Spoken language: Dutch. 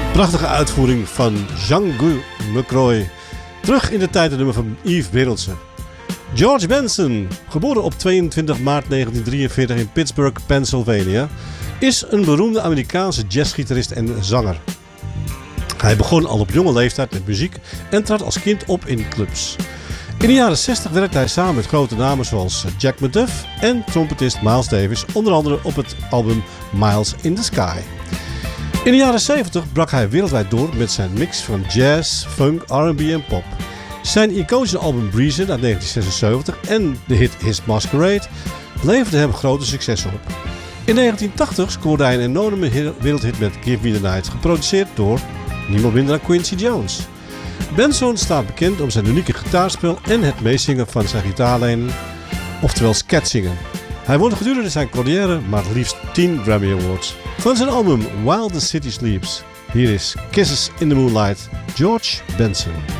Prachtige uitvoering van Django McCroy. Terug in de tijd, het nummer van Yves Berendsen. George Benson, geboren op 22 maart 1943 in Pittsburgh, Pennsylvania, is een beroemde Amerikaanse jazzgitarist en zanger. Hij begon al op jonge leeftijd met muziek en trad als kind op in clubs. In de jaren 60 werkte hij samen met grote namen zoals Jack McDuff en trompetist Miles Davis, onder andere op het album Miles in the Sky. In de jaren 70 brak hij wereldwijd door met zijn mix van jazz, funk, R&B en pop. Zijn iconische album Breezin' uit 1976 en de hit His Masquerade leverden hem grote successen op. In 1980 scoorde hij een enorme wereldhit met Give Me The Night, geproduceerd door niemand minder dan Quincy Jones. Benson staat bekend om zijn unieke gitaarspel en het meezingen van zijn gitaarlijnen, oftewel scatzingen. Hij won gedurende zijn carrière maar liefst 10 Grammy Awards. Van zijn album While the City Sleeps, hier is Kisses in the Moonlight, George Benson.